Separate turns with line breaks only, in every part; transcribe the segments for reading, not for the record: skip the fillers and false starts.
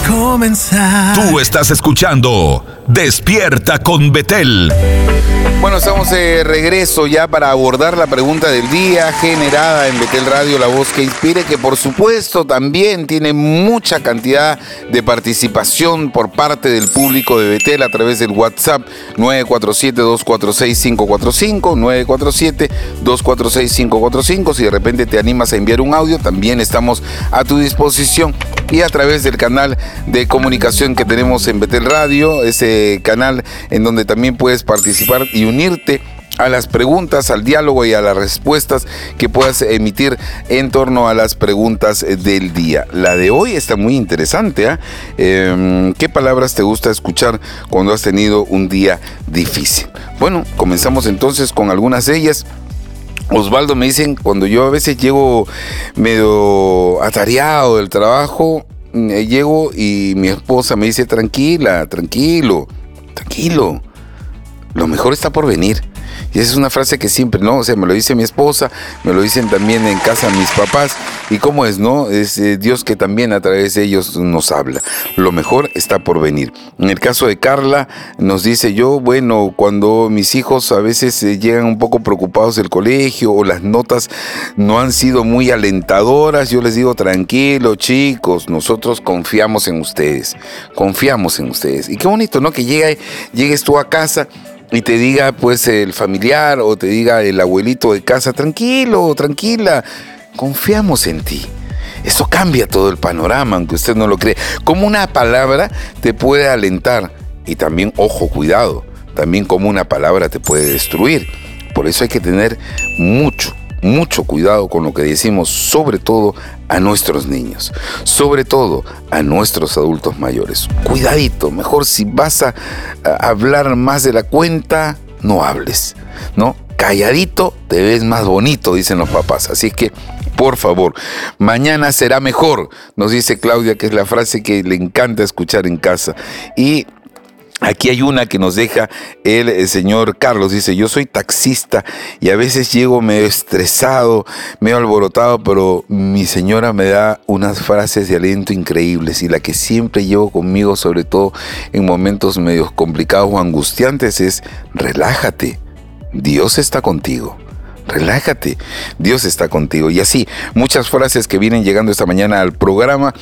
comenzar.
Tú estás escuchando Despierta con Betel.
Bueno, estamos de regreso ya para abordar la pregunta del día generada en Betel Radio, la voz que inspire, que por supuesto también tiene mucha cantidad de participación por parte del público de Betel a través del WhatsApp 947-246-545, 947-246-545. Si de repente te animas a enviar un audio, también estamos a tu disposición. Y a través del canal de comunicación que tenemos en Betel Radio, ese canal en donde también puedes participar y unirte a las preguntas, al diálogo y a las respuestas que puedas emitir en torno a las preguntas del día. La de hoy está muy interesante, ¿qué palabras te gusta escuchar cuando has tenido un día difícil? Bueno, comenzamos entonces con algunas de ellas. Osvaldo me dicen, cuando yo a veces llego medio atareado del trabajo, llego y mi esposa me dice, tranquilo, lo mejor está por venir. Y esa es una frase que siempre, ¿no? O sea, me lo dice mi esposa, me lo dicen también en casa mis papás. ¿Y cómo es, no? Es Dios que también a través de ellos nos habla. Lo mejor está por venir. En el caso de Carla, nos dice bueno, cuando mis hijos a veces llegan un poco preocupados del colegio o las notas no han sido muy alentadoras, yo les digo, tranquilo, chicos, nosotros confiamos en ustedes. Y qué bonito, ¿no? Que llegues tú a casa y te diga pues el familiar o te diga el abuelito de casa, tranquilo, tranquila, confiamos en ti. Eso cambia todo el panorama, aunque usted no lo cree. Como una palabra te puede alentar y también, ojo, cuidado, también como una palabra te puede destruir. Por eso hay que tener mucho cuidado con lo que decimos, sobre todo a nuestros niños, sobre todo a nuestros adultos mayores. Cuidadito, mejor si vas a hablar más de la cuenta, no hables, ¿no? Calladito te ves más bonito, dicen los papás. Así que, por favor, mañana será mejor, nos dice Claudia, que es la frase que le encanta escuchar en casa. Y aquí hay una que nos deja el señor Carlos. Dice, yo soy taxista y a veces llego medio estresado, medio alborotado, pero mi señora me da unas frases de aliento increíbles y la que siempre llevo conmigo, sobre todo en momentos medio complicados o angustiantes, es relájate, Dios está contigo. Relájate, Dios está contigo. Y así, muchas frases que vienen llegando esta mañana al programa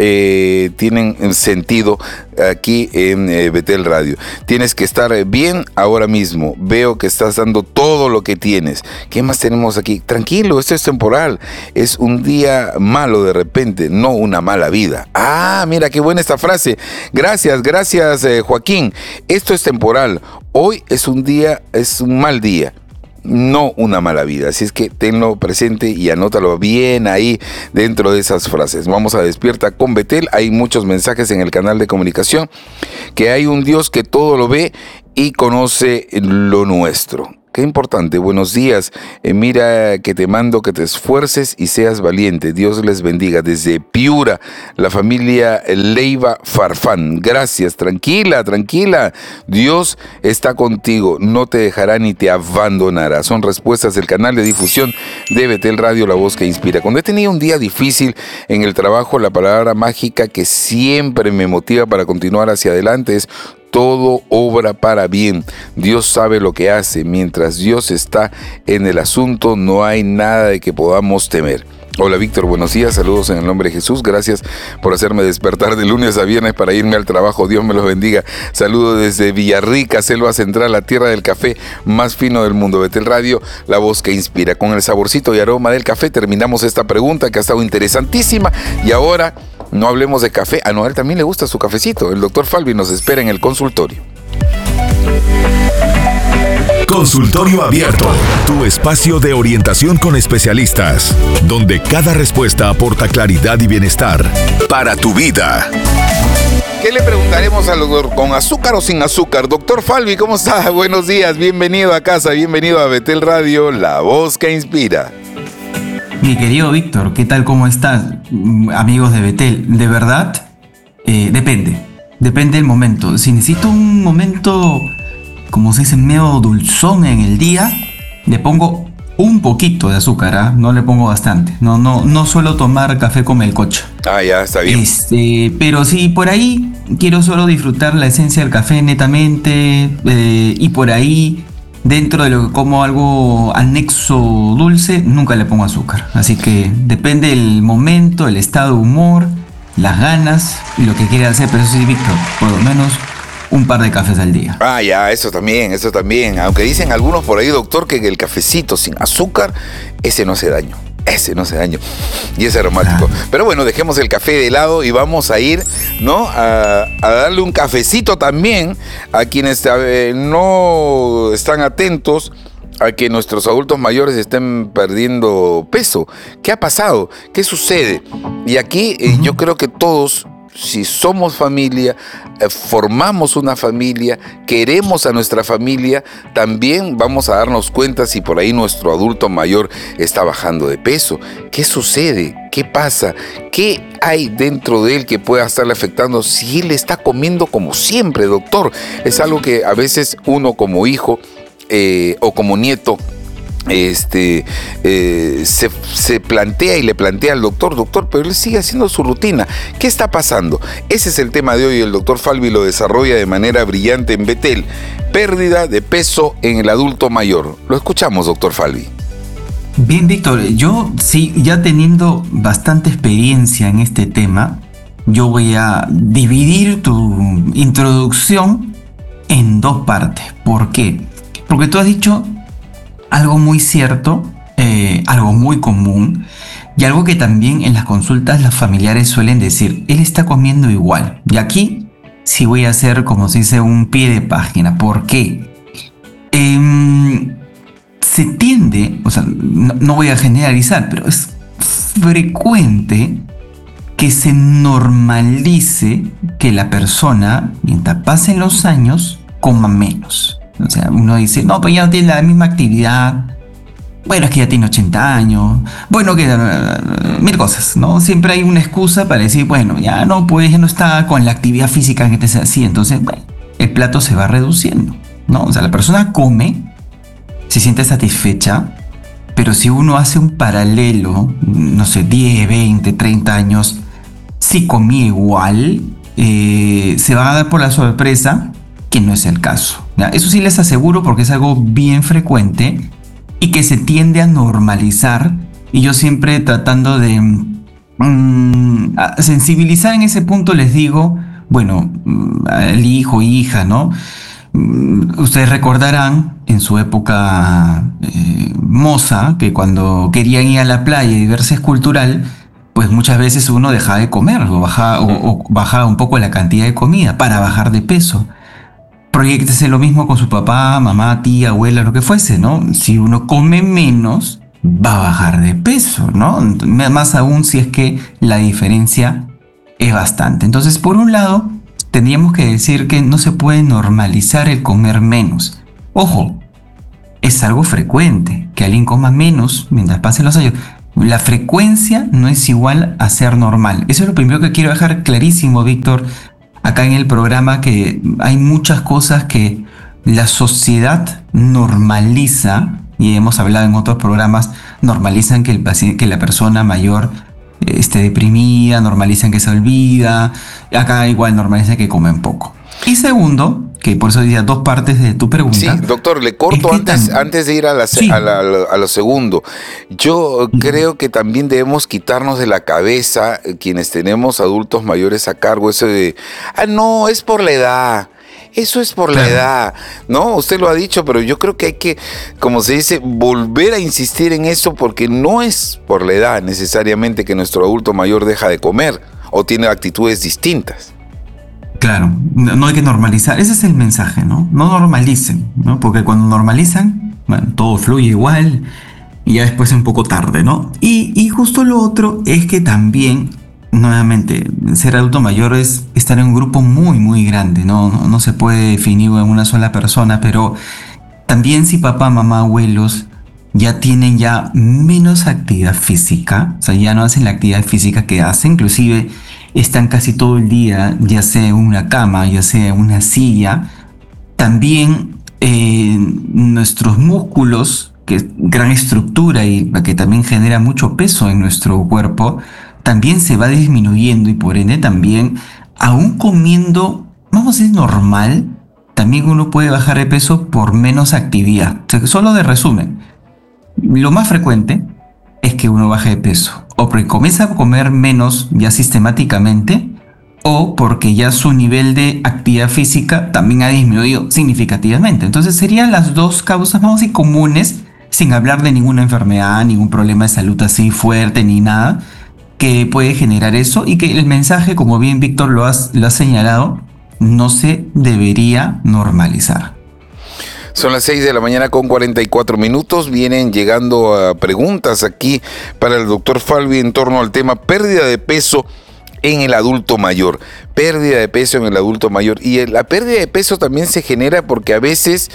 tienen sentido aquí en Betel Radio. Tienes que estar bien ahora mismo. Veo que estás dando todo lo que tienes. ¿Qué más tenemos aquí? Tranquilo, esto es temporal. Es un día malo de repente, no una mala vida. Ah, mira qué buena esta frase. Gracias, Joaquín. Esto es temporal. Hoy es un mal día, no una mala vida. Así es que tenlo presente y anótalo bien ahí dentro de esas frases. Vamos a Despierta con Betel. Hay muchos mensajes en el canal de comunicación, que hay un Dios que todo lo ve y conoce lo nuestro. Qué importante. Buenos días. Mira que te mando que te esfuerces y seas valiente. Dios les bendiga. Desde Piura, la familia Leiva Farfán. Gracias. Tranquila. Dios está contigo. No te dejará ni te abandonará. Son respuestas del canal de difusión de Betel Radio, la voz que inspira. Cuando he tenido un día difícil en el trabajo, la palabra mágica que siempre me motiva para continuar hacia adelante es: todo obra para bien. Dios sabe lo que hace. Mientras Dios está en el asunto, no hay nada de que podamos temer. Hola Víctor, buenos días, saludos en el nombre de Jesús, gracias por hacerme despertar de lunes a viernes para irme al trabajo, Dios me los bendiga. Saludos desde Villarrica, Selva Central, la tierra del café más fino del mundo. Betel Radio, la voz que inspira. Con el saborcito y aroma del café terminamos esta pregunta que ha estado interesantísima. Y ahora no hablemos de café, a Noel también le gusta su cafecito. El doctor Falvi nos espera en el consultorio.
Consultorio Abierto, tu espacio de orientación con especialistas, donde cada respuesta aporta claridad y bienestar para tu vida.
¿Qué le preguntaremos al doctor? ¿Con azúcar o sin azúcar? Doctor Falvi, ¿cómo está? Buenos días, bienvenido a casa, bienvenido a Betel Radio, la voz que inspira.
Mi querido Víctor, ¿qué tal? ¿Cómo estás? Amigos de Betel, de verdad, depende del momento. Si necesito un momento, como se dice, medio dulzón en el día, le pongo un poquito de azúcar, ¿ah? No le pongo bastante. No suelo tomar café con melcocha.
Ah, ya, está bien.
Pero sí, por ahí quiero solo disfrutar la esencia del café netamente, y por ahí, dentro de lo que como algo anexo dulce, nunca le pongo azúcar. Así que depende del momento, el estado de humor, las ganas y lo que quiera hacer. Pero eso sí, Víctor, por lo menos un par de cafés al día.
Ah, ya, eso también. Aunque dicen algunos por ahí, doctor, que el cafecito sin azúcar, ese no hace daño. Y es aromático. Pero bueno, dejemos el café de lado y vamos a ir, ¿no? A darle un cafecito también a quienes no están atentos a que nuestros adultos mayores estén perdiendo peso. ¿Qué ha pasado? ¿Qué sucede? Y aquí yo creo que todos, si somos familia, formamos una familia, queremos a nuestra familia, también vamos a darnos cuenta si por ahí nuestro adulto mayor está bajando de peso. ¿Qué sucede? ¿Qué pasa? ¿Qué hay dentro de él que pueda estarle afectando si él está comiendo como siempre, doctor? Es algo que a veces uno como hijo o como nieto se plantea y le plantea al doctor, pero él sigue haciendo su rutina. ¿Qué está pasando? Ese es el tema de hoy. El doctor Falvi lo desarrolla de manera brillante en Betel. Pérdida de peso en el adulto mayor. Lo escuchamos, doctor Falvi.
Bien, Víctor, yo sí, ya teniendo bastante experiencia en este tema, yo voy a dividir tu introducción en dos partes. ¿Por qué? Porque tú has dicho algo muy cierto, algo muy común, y algo que también en las consultas los familiares suelen decir: él está comiendo igual. Y aquí sí voy a hacer, como se dice, un pie de página. ¿Por qué? Se tiende, o sea, no voy a generalizar, pero es frecuente que se normalice que la persona, mientras pasen los años, coma menos. O sea, uno dice, no, pues ya no tiene la misma actividad. Bueno, es que ya tiene 80 años. Bueno, que mil cosas, ¿no? Siempre hay una excusa para decir, bueno, ya no, pues ya no está con la actividad física que te sea así. Entonces, bueno, el plato se va reduciendo, ¿no? O sea, la persona come, se siente satisfecha, pero si uno hace un paralelo, no sé, 10, 20, 30 años, si comía igual, se va a dar por la sorpresa que no es el caso. ¿Ya? Eso sí les aseguro, porque es algo bien frecuente y que se tiende a normalizar, y yo siempre tratando de sensibilizar en ese punto les digo, bueno, al hijo, hija, ¿no? Ustedes recordarán en su época moza que cuando querían ir a la playa y verse cultural, pues muchas veces uno dejaba de comer o bajaba un poco la cantidad de comida para bajar de peso. Proyéctese lo mismo con su papá, mamá, tía, abuela, lo que fuese, ¿no? Si uno come menos, va a bajar de peso, ¿no? Más aún si es que la diferencia es bastante. Entonces, por un lado, tendríamos que decir que no se puede normalizar el comer menos. Ojo, es algo frecuente que alguien coma menos mientras pasen los años. La frecuencia no es igual a ser normal. Eso es lo primero que quiero dejar clarísimo, Víctor, acá en el programa, que hay muchas cosas que la sociedad normaliza, y hemos hablado en otros programas, normalizan que la persona mayor esté deprimida, normalizan que se olvida, acá igual normalizan que comen poco. Y segundo, que por eso decía dos partes de tu pregunta.
Sí, doctor, le corto antes de ir a lo segundo. Yo creo que también debemos quitarnos de la cabeza, quienes tenemos adultos mayores a cargo, eso de, no, es por la edad. Eso es por la edad, ¿no? Usted lo ha dicho, pero yo creo que hay que, como se dice, volver a insistir en eso, porque no es por la edad necesariamente que nuestro adulto mayor deja de comer o tiene actitudes distintas.
Claro, no hay que normalizar. Ese es el mensaje, ¿no? No normalicen, ¿no? Porque cuando normalizan, bueno, todo fluye igual y ya después es un poco tarde, ¿no? Y justo lo otro es que también, nuevamente, ser adulto mayor es estar en un grupo muy, muy grande, ¿no? No se puede definir en una sola persona, pero también si papá, mamá, abuelos ya tienen menos actividad física, o sea, ya no hacen la actividad física que hacen, inclusive están casi todo el día, ya sea en una cama, ya sea en una silla, también nuestros músculos que es gran estructura y que también genera mucho peso en nuestro cuerpo, también se va disminuyendo y por ende también, aún comiendo, vamos a decir, normal, también uno puede bajar de peso por menos actividad. O sea, solo de resumen, lo más frecuente es que uno baje de peso, o porque comienza a comer menos ya sistemáticamente, o porque ya su nivel de actividad física también ha disminuido significativamente. Entonces serían las dos causas más comunes, sin hablar de ninguna enfermedad, ningún problema de salud así fuerte ni nada, que puede generar eso, y que el mensaje, como bien Víctor lo ha señalado, no se debería normalizar.
Son las 6 de la mañana con 44 minutos. Vienen llegando a preguntas aquí para el doctor Falvi en torno al tema pérdida de peso en el adulto mayor. Pérdida de peso en el adulto mayor. Y la pérdida de peso también se genera porque a veces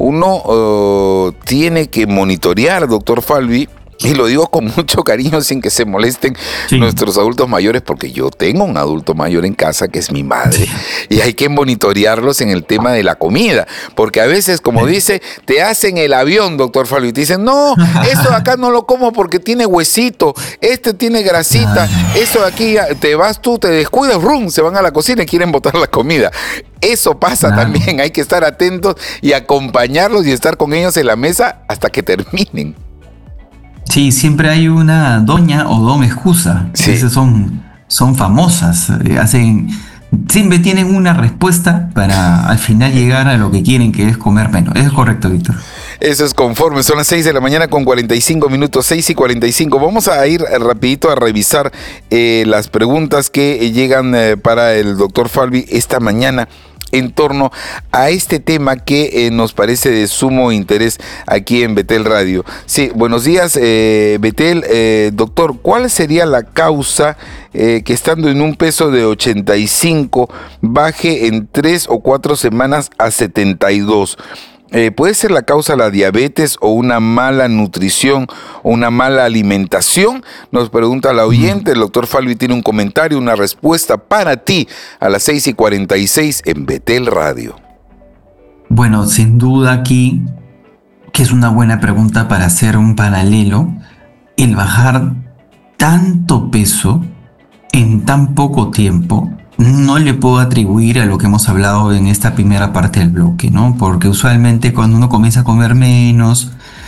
uno tiene que monitorear, doctor Falvi. Y lo digo con mucho cariño, sin que se molesten nuestros adultos mayores, porque yo tengo un adulto mayor en casa que es mi madre, y hay que monitorearlos en el tema de la comida, porque a veces, como dice, te hacen el avión, doctor Falvi, y te dicen, no, eso de acá no lo como porque tiene huesito, este tiene grasita, eso de aquí, te vas tú, te descuidas, ¡rum!, se van a la cocina y quieren botar la comida. Eso pasa también, hay que estar atentos y acompañarlos y estar con ellos en la mesa hasta que terminen.
Sí, siempre hay una doña o don excusa. Sí. Esas son famosas. Siempre tienen una respuesta para al final llegar a lo que quieren, que es comer menos. Es correcto, Víctor.
Eso es conforme. Son las 6 de la mañana con 45 minutos, 6:45. Vamos a ir rapidito a revisar las preguntas que llegan para el doctor Falvi esta mañana en torno a este tema que nos parece de sumo interés aquí en Betel Radio. Sí, buenos días, Betel. Doctor, ¿cuál sería la causa que estando en un peso de 85 baje en 3 o 4 semanas a 72? ¿Puede ser la causa la diabetes o una mala nutrición o una mala alimentación? Nos pregunta la oyente. El doctor Falvi tiene un comentario, una respuesta para ti a las 6:46 en Betel Radio.
Bueno, sin duda aquí, que es una buena pregunta para hacer un paralelo, el bajar tanto peso en tan poco tiempo no le puedo atribuir a lo que hemos hablado en esta primera parte del bloque, ¿no? Porque usualmente cuando uno comienza a comer menos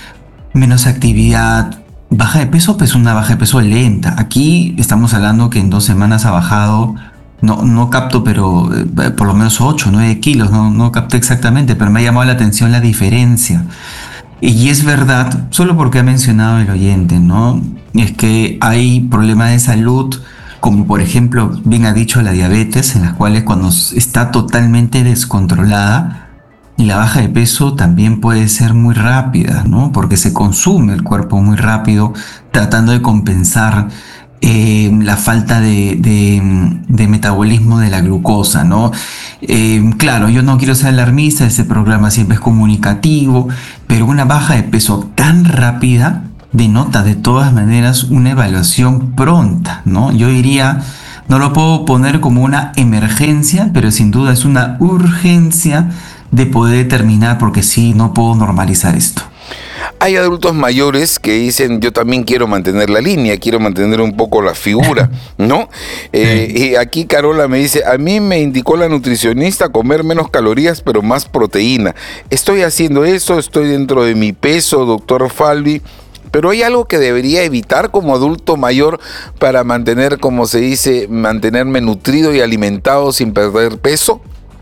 actividad, baja de peso, pues una baja de peso lenta. Aquí estamos hablando que en 2 semanas ha bajado, no capto, pero por lo menos 8, 9 kilos, no capto exactamente, pero me ha llamado la atención la diferencia. Y es verdad, solo porque ha mencionado el oyente, ¿no? Es que hay problemas de salud, como por ejemplo, bien ha dicho, la diabetes, en las cuales cuando está totalmente descontrolada, la baja de peso también puede ser muy rápida, ¿no? Porque se consume el cuerpo muy rápido, tratando de compensar la falta de metabolismo de la glucosa, ¿no? Claro, yo no quiero ser alarmista, este programa siempre es comunicativo, pero una baja de peso tan rápida denota de todas maneras una evaluación pronta, ¿no? Yo diría, no lo puedo poner como una emergencia, pero sin duda es una urgencia de poder determinar, porque sí, no puedo normalizar esto.
Hay adultos mayores que dicen, yo también quiero mantener la línea, quiero mantener un poco la figura, ¿no? Y aquí Carola me dice, a mí me indicó la nutricionista comer menos calorías, pero más proteína. Estoy haciendo eso, estoy dentro de mi peso, doctor Falvi. Pero hay algo que debería evitar como adulto mayor para mantener, como se dice, mantenerme nutrido y alimentado sin perder peso.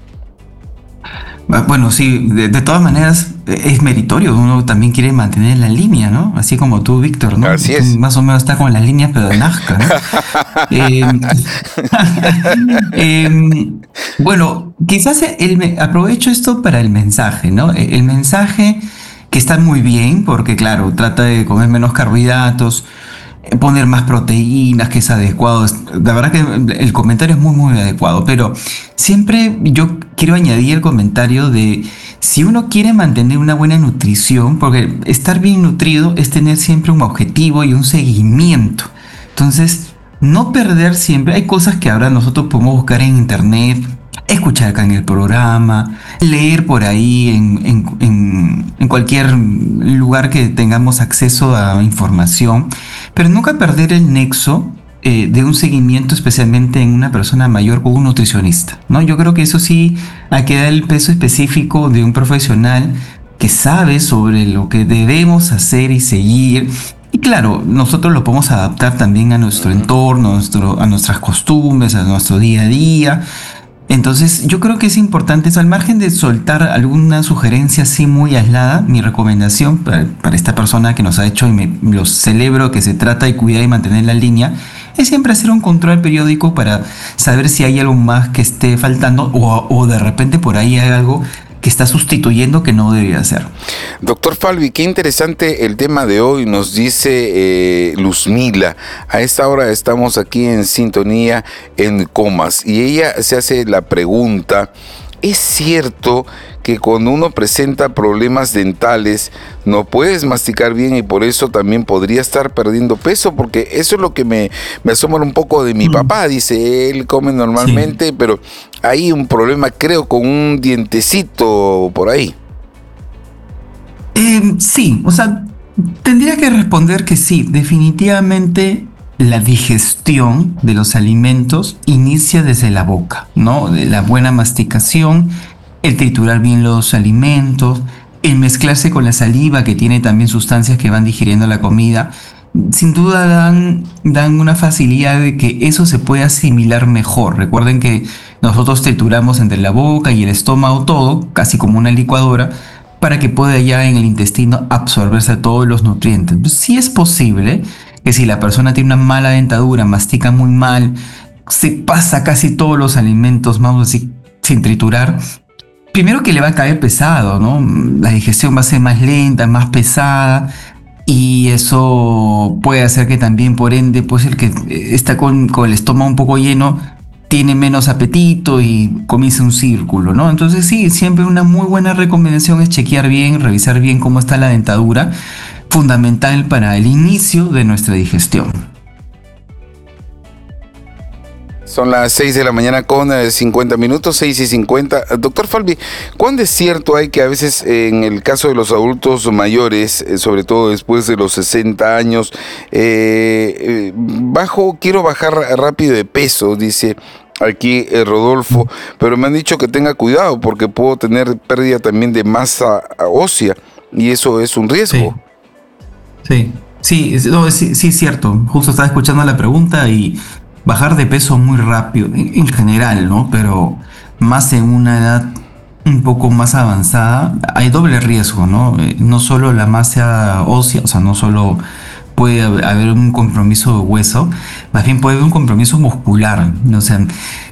Bueno, sí, de todas maneras es meritorio, uno también quiere mantener la línea, ¿no? Así como tú, Víctor, ¿no?
Así es.
Tú más o menos está con las líneas, pero de Nazca, ¿no? Bueno, quizás aprovecho esto para el mensaje, ¿no? El mensaje que está muy bien, porque claro, trata de comer menos carbohidratos, poner más proteínas, que es adecuado. La verdad que el comentario es muy, muy adecuado, pero siempre yo quiero añadir el comentario de si uno quiere mantener una buena nutrición, porque estar bien nutrido es tener siempre un objetivo y un seguimiento. Entonces, no perder siempre. Hay cosas que ahora nosotros podemos buscar en internet escuchar acá en el programa, leer por ahí en cualquier lugar que tengamos acceso a información, pero nunca perder el nexo de un seguimiento, especialmente en una persona mayor o un nutricionista, ¿no? Yo creo que eso sí, hay que dar el peso específico de un profesional que sabe sobre lo que debemos hacer y seguir. Y claro, nosotros lo podemos adaptar también a nuestro entorno, a nuestras costumbres, a nuestro día a día. Entonces, yo creo que es importante eso, al margen de soltar alguna sugerencia así muy aislada. Mi recomendación para esta persona que nos ha hecho, y lo celebro, que se trata de cuidar y mantener la línea, es siempre hacer un control periódico para saber si hay algo más que esté faltando o de repente por ahí hay algo que está sustituyendo que no debería ser.
Doctor Falvi, qué interesante el tema de hoy, nos dice Luzmila. A esta hora estamos aquí en sintonía en Comas y ella se hace la pregunta: ¿es cierto que cuando uno presenta problemas dentales no puedes masticar bien y por eso también podría estar perdiendo peso? Porque eso es lo que me asombra un poco de mi papá. Dice, él come normalmente, sí, pero hay un problema, creo, con un dientecito por ahí.
Sí, o sea, tendría que responder que sí, definitivamente. La digestión de los alimentos inicia desde la boca, ¿no? De la buena masticación, el triturar bien los alimentos, el mezclarse con la saliva, que tiene también sustancias que van digiriendo la comida, sin duda dan una facilidad de que eso se puede asimilar mejor. Recuerden que nosotros trituramos entre la boca y el estómago todo, casi como una licuadora, para que pueda ya en el intestino absorberse todos los nutrientes. Entonces, sí es posible que si la persona tiene una mala dentadura, mastica muy mal, se pasa casi todos los alimentos, vamos a decir, sin triturar, primero que le va a caer pesado, ¿no? La digestión va a ser más lenta, más pesada, y eso puede hacer que también, por ende, pues el que está con el estómago un poco lleno, tiene menos apetito y comienza un círculo, ¿no? Entonces sí, siempre una muy buena recomendación es chequear bien, revisar bien cómo está la dentadura, fundamental para el inicio de nuestra digestión.
Son las 6 de la mañana con 50 minutos, 6:50. Doctor Falvi, ¿cuán de cierto hay que a veces en el caso de los adultos mayores, sobre todo después de los 60 años, quiero bajar rápido de peso, dice aquí Rodolfo, pero me han dicho que tenga cuidado porque puedo tener pérdida también de masa ósea y eso es un riesgo?
Sí, es cierto. Justo estaba escuchando la pregunta y bajar de peso muy rápido, en general, ¿no? Pero más en una edad un poco más avanzada, hay doble riesgo, ¿no? No solo la masa ósea, o sea, no solo puede haber un compromiso de hueso, más bien puede haber un compromiso muscular, ¿no? O sea,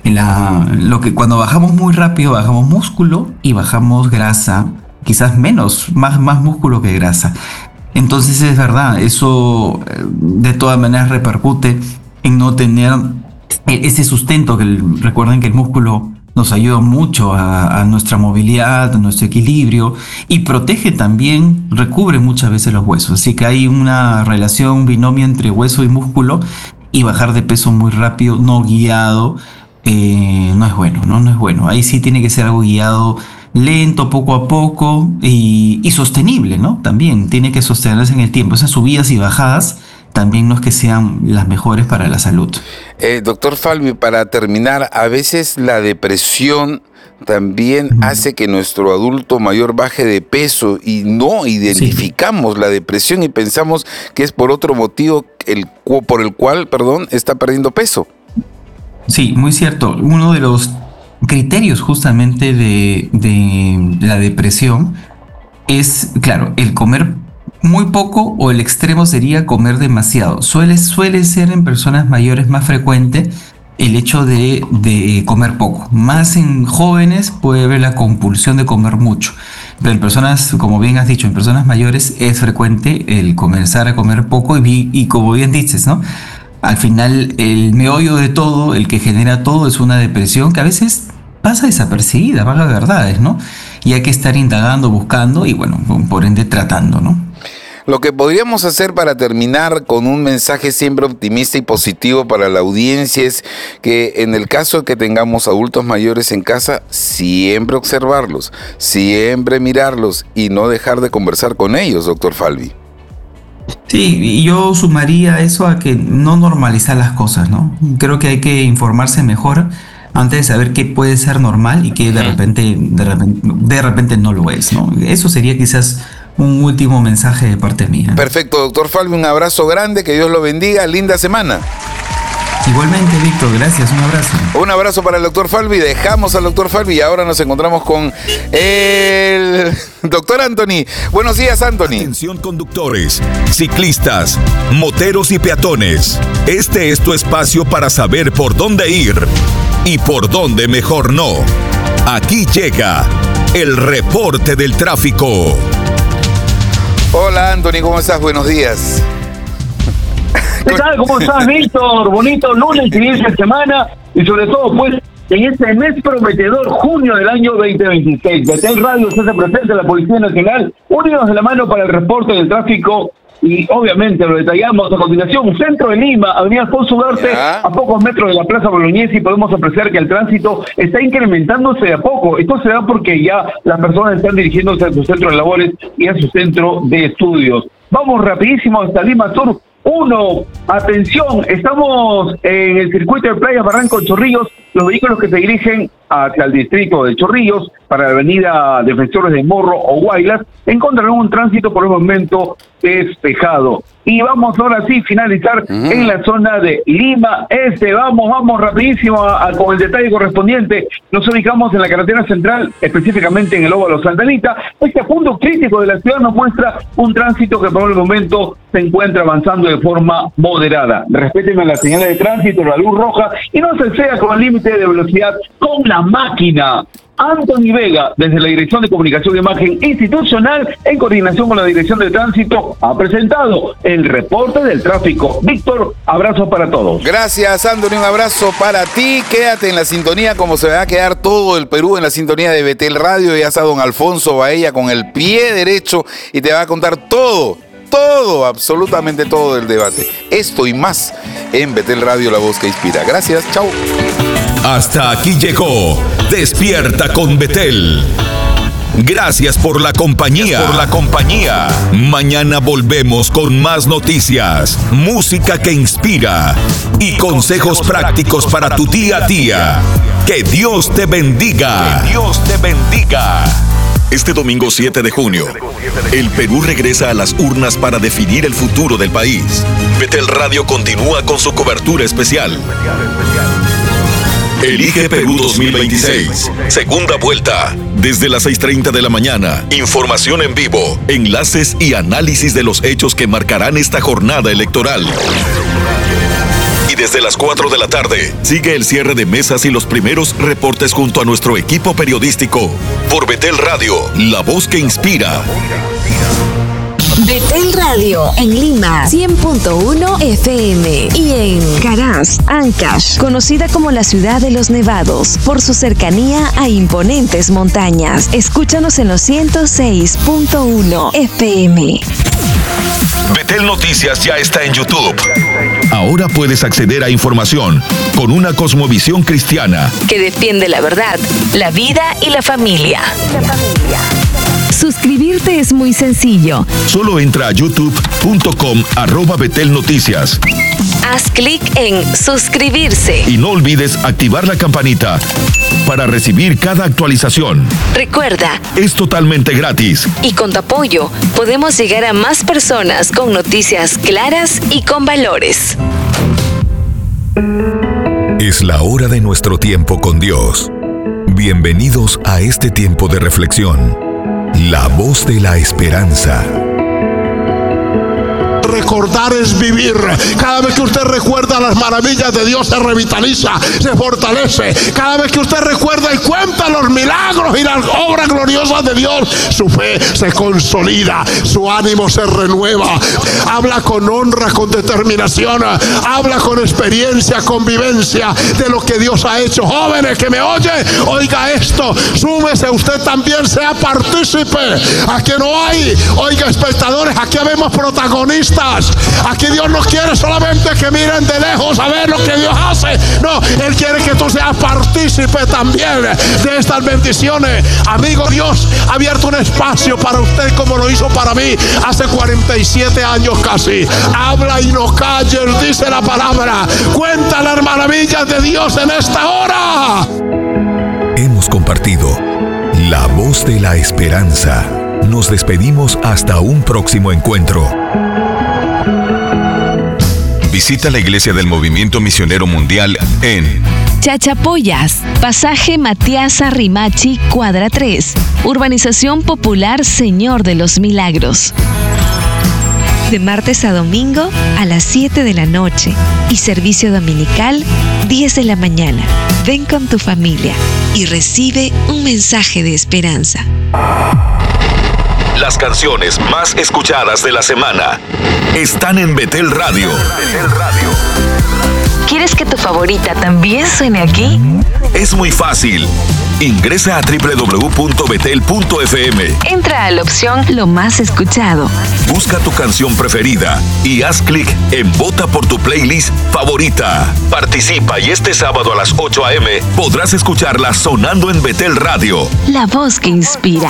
cuando bajamos muy rápido, bajamos músculo y bajamos grasa, quizás más músculo que grasa. Entonces es verdad, eso de todas maneras repercute en no tener ese sustento, recuerden que el músculo nos ayuda mucho a nuestra movilidad, a nuestro equilibrio y protege también, recubre muchas veces los huesos. Así que hay una relación, un binomio entre hueso y músculo, y bajar de peso muy rápido, no guiado, no es bueno, ¿no? No es bueno. Ahí sí tiene que ser algo guiado, lento, poco a poco y sostenible, ¿no? También tiene que sostenerse en el tiempo. Esas subidas y bajadas también no es que sean las mejores para la salud.
Doctor Falvi, para terminar, a veces la depresión también hace que nuestro adulto mayor baje de peso y no identificamos la depresión y pensamos que es por otro motivo por el cual está perdiendo peso.
Sí, muy cierto. Uno de los criterios justamente de la depresión es, claro, el comer muy poco, o el extremo sería comer demasiado. Suele ser en personas mayores más frecuente el hecho de comer poco. Más en jóvenes puede haber la compulsión de comer mucho. Pero en personas, como bien has dicho, en personas mayores es frecuente el comenzar a comer poco y como bien dices, ¿no? Al final el meollo de todo, el que genera todo, es una depresión que a veces pasa desapercibida, valga verdades, ¿no? Y hay que estar indagando, buscando y bueno, por ende tratando, ¿no?
Lo que podríamos hacer para terminar con un mensaje siempre optimista y positivo para la audiencia es que en el caso de que tengamos adultos mayores en casa, siempre observarlos, siempre mirarlos y no dejar de conversar con ellos, doctor Falvi.
Sí, y yo sumaría eso a que no normalizar las cosas, ¿no? Creo que hay que informarse mejor antes de saber qué puede ser normal y qué de repente no lo es, ¿no? Eso sería quizás un último mensaje de parte mía.
Perfecto, doctor Falvi, un abrazo grande, que Dios lo bendiga, linda semana.
Igualmente, Víctor, gracias, un abrazo.
Un abrazo para el doctor Falvi, dejamos al doctor Falvi y ahora nos encontramos con el doctor Anthony. Buenos días, Anthony.
Atención conductores, ciclistas, moteros y peatones. Este es tu espacio para saber por dónde ir y por dónde mejor no. Aquí llega el reporte del tráfico.
Hola, Anthony, ¿cómo estás? Buenos días.
¿Qué tal? ¿Cómo estás, Víctor? Bonito lunes, inicio de semana y sobre todo, pues, en este mes prometedor, junio del año 2026. Betel Radio se hace presente, la Policía Nacional, unidos de la mano para el reporte del tráfico y obviamente lo detallamos a continuación. Centro de Lima, Avenida Alfonso Ugarte, a pocos metros de la Plaza Bolognesi, podemos apreciar que el tránsito está incrementándose de a poco. Esto se da porque ya las personas están dirigiéndose a su centro de labores y a su centro de estudios. Vamos rapidísimo hasta Lima Sur 1. Atención, estamos en el circuito de Playa Barranco Chorrillos. Los vehículos que se dirigen hacia el distrito de Chorrillos para la avenida Defensores de Morro o Guaylas encontrarán un tránsito por el momento despejado. Y vamos ahora sí finalizar en la zona de Lima Este. Vamos rapidísimo con el detalle correspondiente. Nos ubicamos en la carretera central, específicamente en el óvalo Santa Anita. Este punto crítico de la ciudad nos muestra un tránsito que por el momento se encuentra avanzando de forma moderada. Respétenme las señales de tránsito, la luz roja, y no se exceda con el límite de velocidad con la máquina. Anthony Vega, desde la Dirección de Comunicación de Imagen Institucional, en coordinación con la Dirección de Tránsito, ha presentado el reporte del tráfico. Víctor, abrazo para todos.
Gracias, Anthony, un abrazo para ti. Quédate en la sintonía, como se va a quedar todo el Perú en la sintonía de Betel Radio. Ya está don Alfonso Baella con el pie derecho y te va a contar todo, absolutamente todo del debate. Esto y más en Betel Radio, la voz que inspira. Gracias, chao.
Hasta aquí llegó Despierta con Betel. Gracias por la compañía. Mañana volvemos con más noticias, música que inspira y consejos prácticos para tu día a día. Que Dios te bendiga. Este domingo 7 de junio, el Perú regresa a las urnas para definir el futuro del país. Betel Radio continúa con su cobertura especial. Elige Perú 2026. Segunda vuelta. Desde las 6:30 de la mañana. Información en vivo, enlaces y análisis de los hechos que marcarán esta jornada electoral. Y desde las 4 de la tarde, sigue el cierre de mesas y los primeros reportes junto a nuestro equipo periodístico. Por Betel Radio, la voz que inspira.
Betel Radio en Lima 100.1 FM y en Caraz, Ancash, conocida como la ciudad de los nevados por su cercanía a imponentes montañas. Escúchanos en los 106.1 FM.
Betel Noticias ya está en YouTube. Ahora puedes acceder a información con una cosmovisión cristiana
que defiende la verdad, la vida y la familia. Suscribirte es muy sencillo.
Solo entra a youtube.com/Betel Noticias.
Haz clic en suscribirse.
Y no olvides activar la campanita para recibir cada actualización.
Recuerda,
es totalmente gratis.
Y con tu apoyo podemos llegar a más personas con noticias claras y con valores.
Es la hora de nuestro tiempo con Dios. Bienvenidos a este tiempo de reflexión. La voz de la esperanza.
recordar es vivir. Cada vez que usted recuerda las maravillas de Dios, se revitaliza, se fortalece. Cada vez que usted recuerda y cuenta los milagros y las obras gloriosas de Dios, su fe se consolida, su ánimo se renueva. Habla con honra, con determinación, habla con experiencia, con vivencia de lo que Dios ha hecho. Jóvenes que me oyen, oiga esto, súmese usted también, sea partícipe. Aquí no hay, oiga, espectadores, aquí vemos protagonistas. Aquí Dios no quiere solamente que miren de lejos a ver lo que Dios hace. No, Él quiere que tú seas partícipe también de estas bendiciones. Amigo, Dios ha abierto un espacio para usted como lo hizo para mí hace 47 años casi. Habla y no calles, dice la palabra. Cuenta las maravillas de Dios en esta hora.
Hemos compartido La Voz de la Esperanza. Nos despedimos hasta un próximo encuentro. Visita la Iglesia del Movimiento Misionero Mundial en
Chachapoyas, pasaje Matías Arrimachi, cuadra 3, Urbanización Popular Señor de los Milagros. De martes a domingo a las 7 de la noche y servicio dominical 10 de la mañana. Ven con tu familia y recibe un mensaje de esperanza.
Las canciones más escuchadas de la semana están en Betel Radio.
¿Quieres que tu favorita también suene aquí?
Es muy fácil. Ingresa a www.betel.fm.
Entra a la opción Lo más escuchado.
Busca tu canción preferida y haz clic en Vota por tu playlist favorita. Participa y este sábado a las 8 a.m. podrás escucharla sonando en Betel Radio.
La voz que inspira.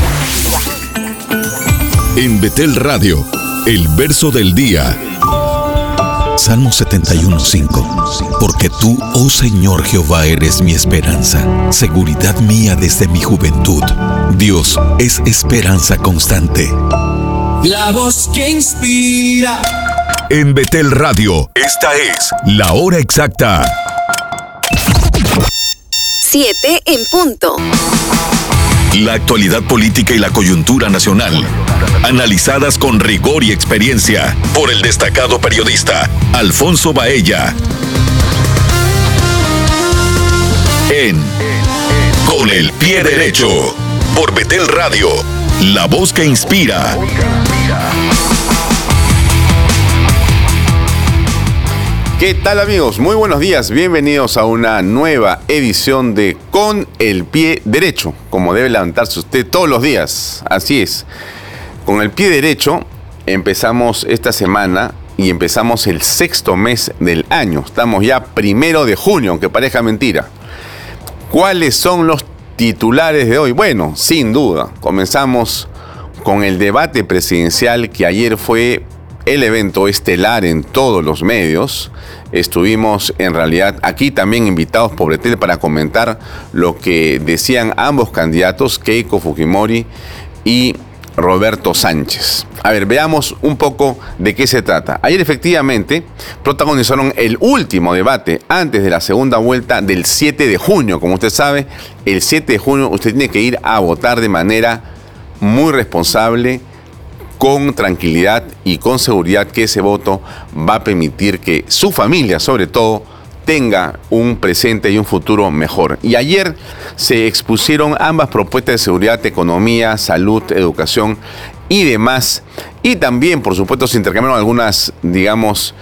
En Betel Radio, el verso del día. Salmo 71:5. Porque tú, oh Señor Jehová, eres mi esperanza, seguridad mía desde mi juventud. Dios es esperanza constante.
La voz que inspira.
En Betel Radio, esta es la hora exacta.
7 en punto.
La actualidad política y la coyuntura nacional, analizadas con rigor y experiencia por el destacado periodista Alfonso Baella. En Con el Pie Derecho, por Betel Radio, la voz que inspira.
¿Qué tal, amigos? Muy buenos días, bienvenidos a una nueva edición de Con el Pie Derecho, como debe levantarse usted todos los días, así es. Con el pie derecho empezamos esta semana y empezamos el 6º mes del año, estamos ya 1 de junio, aunque parezca mentira. ¿Cuáles son los titulares de hoy? Bueno, sin duda, comenzamos con el debate presidencial que ayer fue el evento estelar en todos los medios. Estuvimos en realidad aquí también invitados por Betel para comentar lo que decían ambos candidatos, Keiko Fujimori y Roberto Sánchez. A ver, veamos un poco de qué se trata. Ayer efectivamente protagonizaron el último debate antes de la segunda vuelta del 7 de junio. Como usted sabe, el 7 de junio usted tiene que ir a votar de manera muy responsable, con tranquilidad y con seguridad, que ese voto va a permitir que su familia, sobre todo, tenga un presente y un futuro mejor. Y ayer se expusieron ambas propuestas de seguridad, economía, salud, educación y demás. Y también, por supuesto, se intercambiaron algunas, digamos,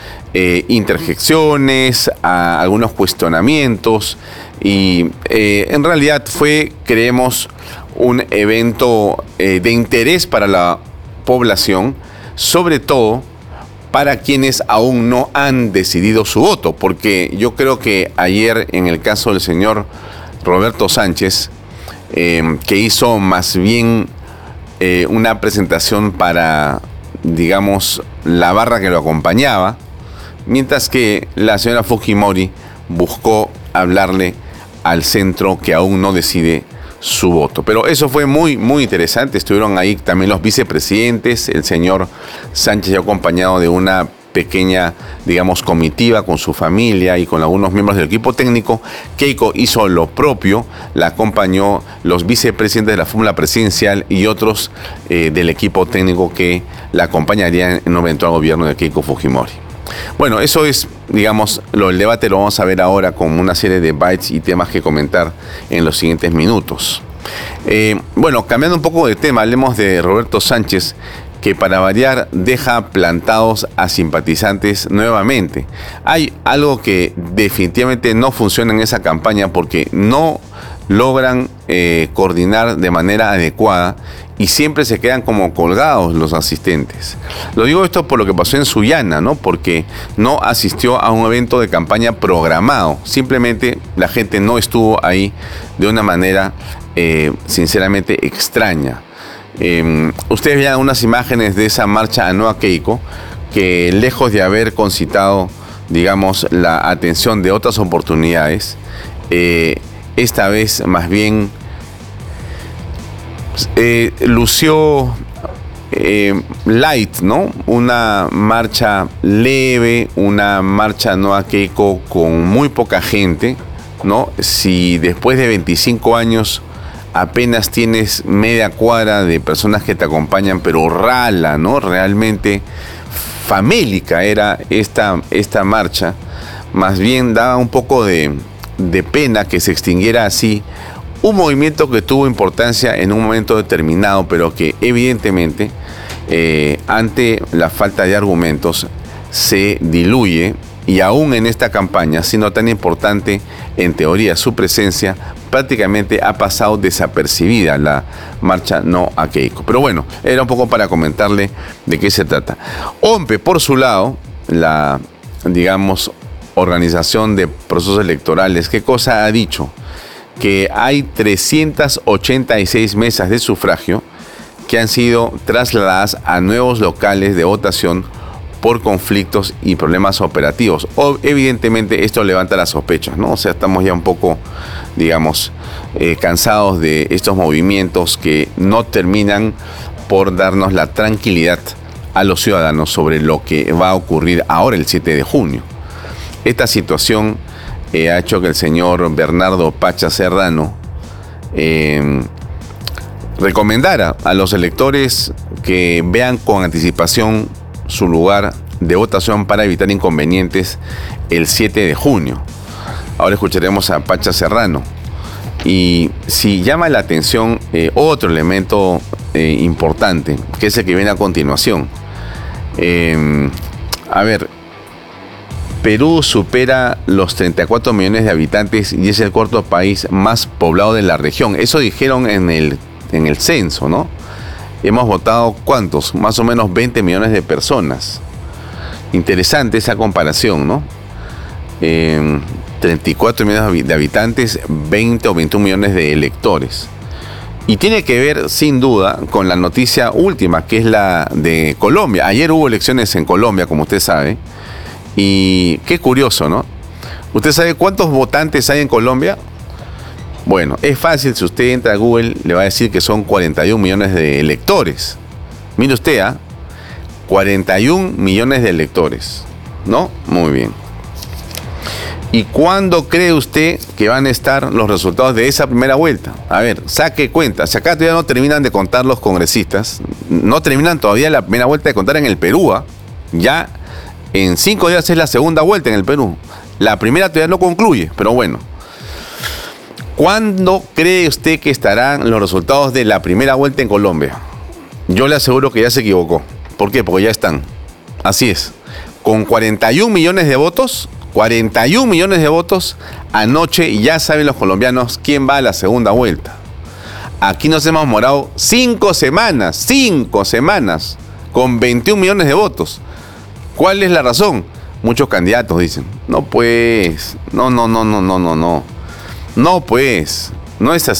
interjecciones, algunos cuestionamientos. Y en realidad fue, creemos, un evento de interés para la población, sobre todo para quienes aún no han decidido su voto, porque yo creo que ayer, en el caso del señor Roberto Sánchez, que hizo más bien una presentación para, digamos, la barra que lo acompañaba, mientras que la señora Fujimori buscó hablarle al centro que aún no decide su voto. Pero eso fue muy, muy interesante. Estuvieron ahí también los vicepresidentes, el señor Sánchez, acompañado de una pequeña, digamos, comitiva con su familia y con algunos miembros del equipo técnico. Keiko hizo lo propio, la acompañó los vicepresidentes de la fórmula presidencial y otros del equipo técnico que la acompañarían en un eventual gobierno de Keiko Fujimori. Bueno, eso es, digamos, el debate lo vamos a ver ahora con una serie de bytes y temas que comentar en los siguientes minutos. Bueno, cambiando un poco de tema, hablemos de Roberto Sánchez, que para variar deja plantados a simpatizantes nuevamente. Hay algo que definitivamente no funciona en esa campaña porque no logran coordinar de manera adecuada y siempre se quedan como colgados los asistentes. Lo digo esto por lo que pasó en Sullana, ¿no? Porque no asistió a un evento de campaña programado. Simplemente la gente no estuvo ahí de una manera sinceramente extraña. Ustedes vean unas imágenes de esa marcha a Noa Keiko, que lejos de haber concitado, digamos, la atención de otras oportunidades, esta vez más bien lució light, ¿no? Una marcha leve, una marcha Noa Keiko con muy poca gente, ¿no? Si después de 25 años apenas tienes media cuadra de personas que te acompañan, pero rala, ¿no? Realmente famélica era esta marcha. Más bien daba un poco de pena que se extinguiera así un movimiento que tuvo importancia en un momento determinado, pero que evidentemente ante la falta de argumentos se diluye, y aún en esta campaña, siendo tan importante en teoría su presencia, prácticamente ha pasado desapercibida la marcha No a Keiko. Pero bueno, era un poco para comentarle de qué se trata. OMPE, por su lado, la, digamos, organización de procesos electorales, ¿qué cosa ha dicho? Que hay 386 mesas de sufragio que han sido trasladadas a nuevos locales de votación por conflictos y problemas operativos. Evidentemente esto levanta las sospechas, ¿no? O sea, estamos ya un poco, digamos, cansados de estos movimientos que no terminan por darnos la tranquilidad a los ciudadanos sobre lo que va a ocurrir ahora el 7 de junio. Esta situación ha hecho que el señor Bernardo Pacha Serrano recomendara a los electores que vean con anticipación su lugar de votación para evitar inconvenientes el 7 de junio. Ahora escucharemos a Pacha Serrano. Y si llama la atención otro elemento importante, que es el que viene a continuación. A ver, Perú supera los 34 millones de habitantes y es el cuarto país más poblado de la región. Eso dijeron en el censo, ¿no? Hemos votado, ¿cuántos? Más o menos 20 millones de personas. Interesante esa comparación, ¿no? 34 millones de habitantes, 20 o 21 millones de electores. Y tiene que ver, sin duda, con la noticia última, que es la de Colombia. Ayer hubo elecciones en Colombia, como usted sabe. Y qué curioso, ¿no? ¿Usted sabe cuántos votantes hay en Colombia? Bueno, es fácil, si usted entra a Google, le va a decir que son 41 millones de electores. Mire usted, 41 millones de electores, ¿no? Muy bien. ¿Y cuándo cree usted que van a estar los resultados de esa primera vuelta? A ver, saque cuenta. Si acá todavía no terminan de contar los congresistas, no terminan todavía la primera vuelta de contar en el Perú, ya en 5 días es la segunda vuelta en el Perú. La primera todavía no concluye, pero bueno. ¿Cuándo cree usted que estarán los resultados de la primera vuelta en Colombia? Yo le aseguro que ya se equivocó. ¿Por qué? Porque ya están. Así es. Con 41 millones de votos, 41 millones de votos, anoche ya saben los colombianos quién va a la segunda vuelta. Aquí nos hemos demorado 5 semanas, con 21 millones de votos. ¿Cuál es la razón? Muchos candidatos dicen, no pues, no, pues, no es así.